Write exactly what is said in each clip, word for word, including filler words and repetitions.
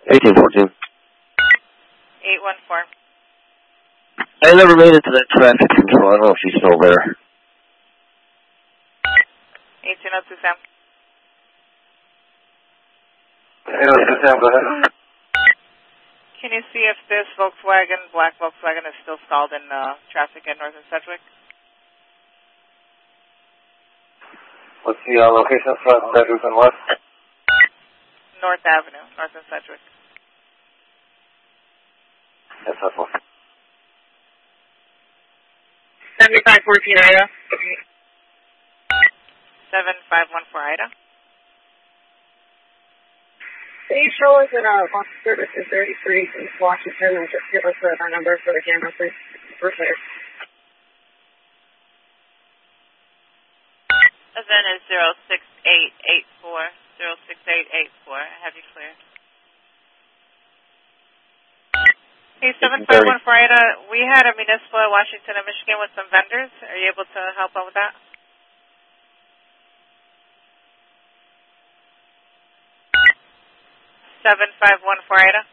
eighteen fourteen. eight one four. I never made it to that traffic control. I don't know if she's still there. eighteen oh two Sam. eighteen oh two Sam, go ahead. Can you see if this Volkswagen, black Volkswagen, is still stalled in uh, traffic at North and Sedgwick? What's the uh, location from Sedgwick and what? North Avenue, North and Sedgwick. That's helpful. seventy-five fourteen Ida. seven five one four Ida. Can you show us at uh, Fox Services thirty-three in Washington and just give us uh, our number for the camera, please? First later. Event is zero six eight eight four. zero six eight eight four. Have you cleared? Hey, seven five one four Ida, we had a municipal at Washington and Michigan with some vendors. Are you able to help out with that? seven five one four Ida.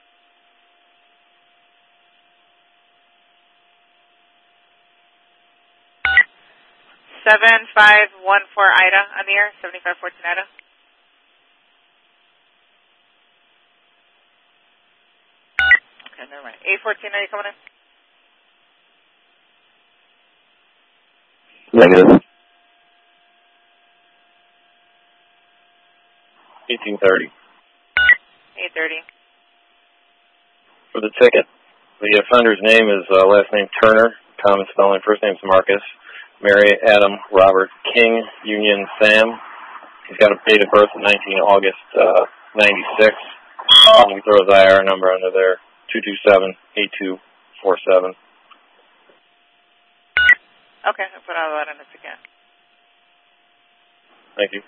seven five one four Ida on the air, seventy-five fourteen Ida. Okay, never mind. eight fourteen, are you coming in? Negative. eighteen thirty. eight thirty. For the ticket, the offender's name is uh, last name Turner, common spelling, first name's Marcus, Mary, Adam, Robert, King, Union, Sam. He's got a date of birth of nineteen August uh, ninety-six. You can throw his I R number under there, two two seven, eight two four seven. Okay, I'll put all that in this again. Thank you.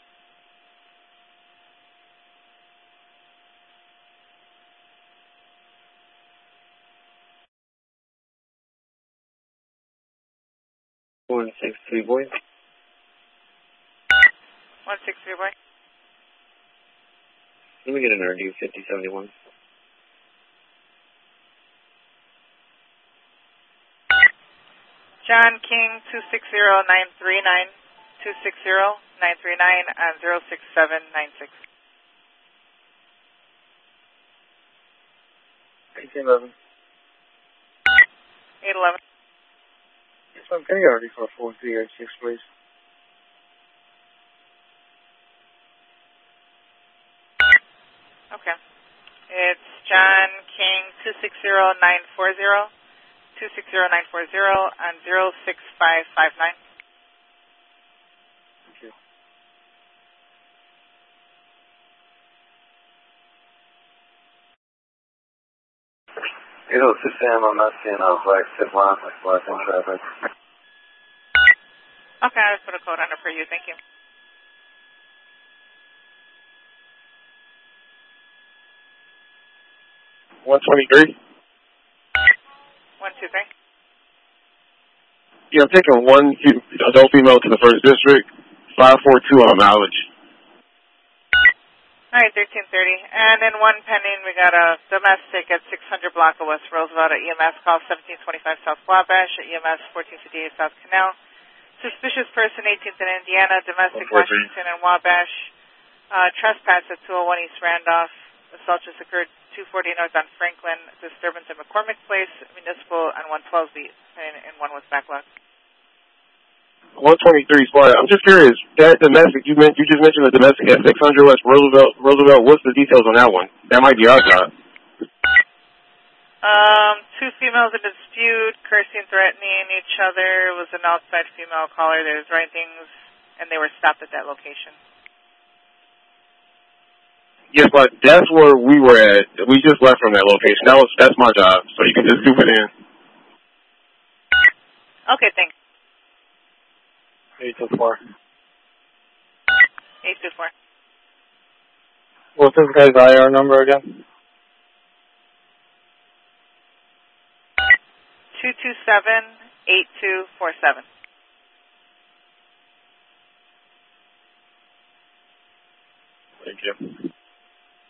one six three, boy. one six three, boy. Let me get an R D fifty seventy-one. John King, two six zero nine three nine, two six zero nine three nine, and zero six seven nine six. eight eleven. eight eleven. Yes, I'm getting R D for four three eight six, please. Okay. It's John King, two six zero nine four zero, two six zero nine four zero, and zero six five five nine. Thank you. eight oh two Sam, I'm not seeing a black tip line, like black in traffic. Okay, I'll put a code under for you. Thank you. one twenty-three? one two three. Yeah, I'm taking one adult female to the first district, five four two on mileage. All right, thirteen thirty. And then one pending, we got a domestic at six hundred block of West Roosevelt at E M S, call seventeen twenty-five South Wabash at E M S fourteen fifty-eight South Canal. Suspicious person, eighteenth in Indiana, domestic Washington and Wabash. Uh, trespass at two oh one East Randolph. Assault just occurred two forty North on Franklin. Disturbance at McCormick Place, municipal on one twelve beat, and, and one was backlog. one twenty-three Sparta. I'm just curious, that domestic, you meant, you just mentioned the domestic at six hundred West Roosevelt, Roosevelt, what's the details on that one? That might be our job. Um, two females in dispute, cursing, threatening each other. It was an outside female caller. There was writings, and they were stopped at that location. Yes, but that's where we were at. We just left from that location. That was, that's my job, so you can just scoop it in. Okay, thanks. eight two four. eight two four. What's this guy's I R number again? two two seven eight two four seven. Thank you.